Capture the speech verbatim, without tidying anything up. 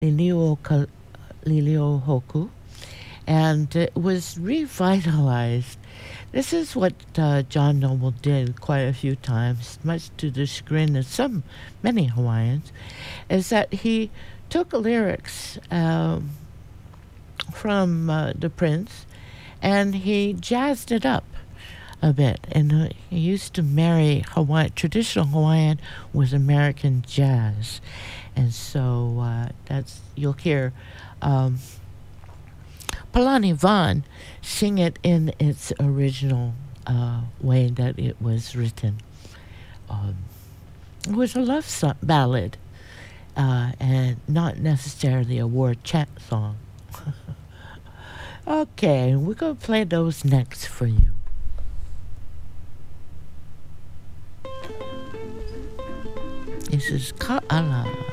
Lilio Ka- Lilio Hoku, and it was revitalized. This is what uh, John Noble did quite a few times, much to the chagrin of some, many Hawaiians, is that he took lyrics um, from uh, the Prince and he jazzed it up a bit. And uh, he used to marry Hawaiian, traditional Hawaiian with American jazz. And so uh, that's, you'll hear um, Palani Vaughn sing it in its original uh, way that it was written. Um, it was a love so- ballad uh, and not necessarily a war chant song. Okay, we're going to play those next for you. This is Ka'ala.